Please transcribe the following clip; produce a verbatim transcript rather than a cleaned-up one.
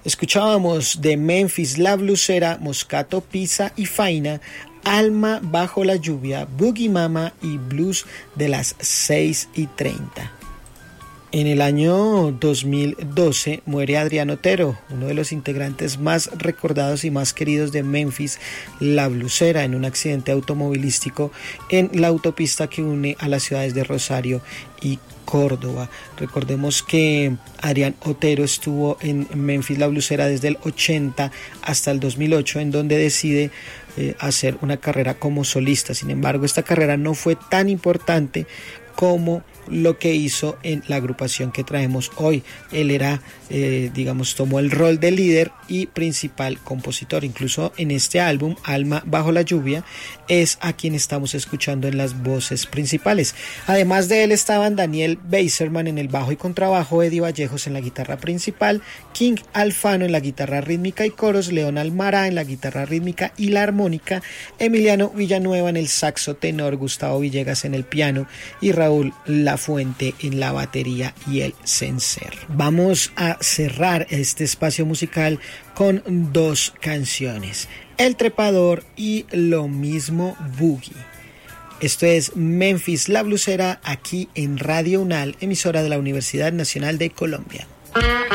Escuchábamos de Memphis La Blusera, Moscato, Pizza y Faina, Alma bajo la lluvia, Boogie Mama y Blues de las seis y treinta. En el año dos mil doce muere Adrián Otero, uno de los integrantes más recordados y más queridos de Memphis La Blusera, en un accidente automovilístico en la autopista que une a las ciudades de Rosario y Córdoba. Recordemos que Adrián Otero estuvo en Memphis La Blusera desde el ochenta hasta el dos mil ocho, en donde decide eh, hacer una carrera como solista. Sin embargo, esta carrera no fue tan importante como lo que hizo en la agrupación que traemos hoy. Él era, eh, digamos, tomó el rol de líder y principal compositor. Incluso en este álbum, Alma bajo la lluvia, es a quien estamos escuchando en las voces principales. Además de él estaban Daniel Beiserman en el bajo y contrabajo, Eddie Vallejos en la guitarra principal, King Alfano en la guitarra rítmica y coros, León Almará en la guitarra rítmica y la armónica, Emiliano Villanueva en el saxo tenor, Gustavo Villegas en el piano y Raúl La Fuente en la batería y el cencer. Vamos a cerrar este espacio musical con dos canciones, El Trepador y Lo Mismo Boogie. Esto es Memphis La Blusera, aquí en Radio Unal, emisora de la Universidad Nacional de Colombia.